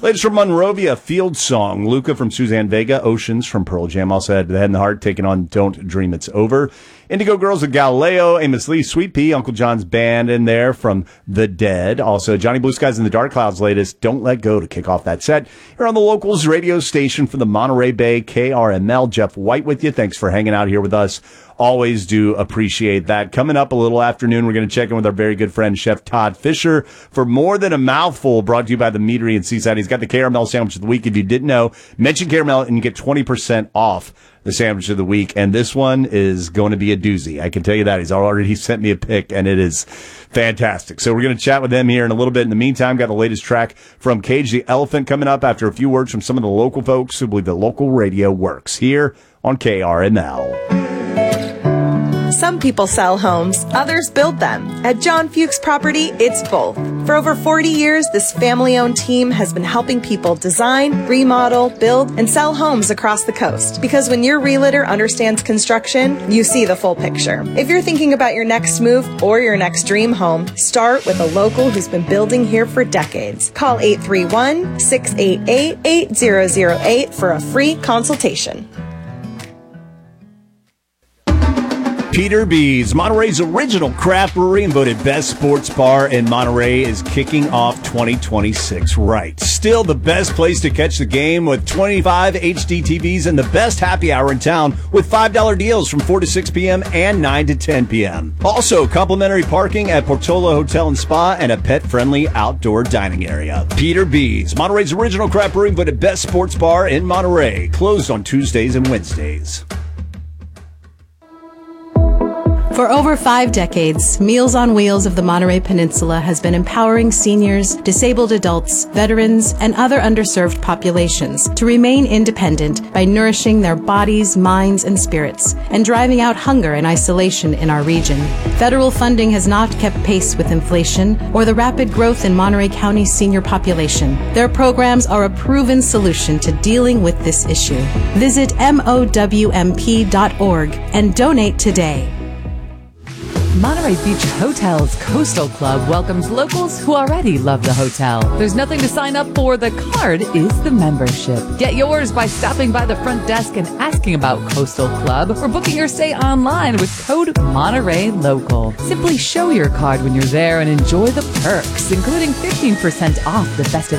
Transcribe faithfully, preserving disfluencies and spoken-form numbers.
Latest from Monrovia, Field Song. Luca from Suzanne Vega. Oceans from Pearl Jam. Also had The Head and the Heart taking on Don't Dream It's Over. Indigo Girls with Galileo. Amos Lee, Sweet Pea. Uncle John's Band in there from The Dead. Also, Johnny Blue Skies and the Dark Clouds' latest, Don't Let Go, to kick off that set. Here on the Locals radio station for the Monterey Bay, K R M L. Jeff White with you. Thanks for hanging out here with us. Always do appreciate that. Coming up a little afternoon, we're going to check in with our very good friend, Chef Todd Fisher, for More Than a Mouthful, brought to you by the Meadery in Seaside. He's got the K R M L Sandwich of the Week. If you didn't know, mention K R M L and you get twenty percent off the Sandwich of the Week. And this one is going to be a doozy. I can tell you that. He's already sent me a pic, and it is fantastic. So we're going to chat with him here in a little bit. In the meantime, got the latest track from Cage the Elephant coming up after a few words from some of the local folks who believe that local radio works here on K R M L. Some people sell homes, others build them. At John Fuchs Property, it's both. For over forty years, this family-owned team has been helping people design, remodel, build, and sell homes across the coast. Because when your realtor understands construction, you see the full picture. If you're thinking about your next move or your next dream home, start with a local who's been building here for decades. Call eight three one, six eight eight, eight zero zero eight for a free consultation. Peter B's, Monterey's original craft brewery and voted best sports bar in Monterey, is kicking off twenty twenty-six right. Still the best place to catch the game with twenty-five H D T Vs and the best happy hour in town with five dollar deals from four to six p.m. and nine to ten p.m. Also, complimentary parking at Portola Hotel and Spa and a pet-friendly outdoor dining area. Peter B's, Monterey's original craft brewery and voted best sports bar in Monterey. Closed on Tuesdays and Wednesdays. For over five decades, Meals on Wheels of the Monterey Peninsula has been empowering seniors, disabled adults, veterans, and other underserved populations to remain independent by nourishing their bodies, minds, and spirits, and driving out hunger and isolation in our region. Federal funding has not kept pace with inflation or the rapid growth in Monterey County's senior population. Their programs are a proven solution to dealing with this issue. Visit M O W M P dot org and donate today. Monterey Beach Hotel's Coastal Club welcomes locals who already love the hotel. There's nothing to sign up for. The card is the membership. Get yours by stopping by the front desk and asking about Coastal Club or booking your stay online with code Monterey Local. Simply show your card when you're there and enjoy the perks, including fifteen percent off the festive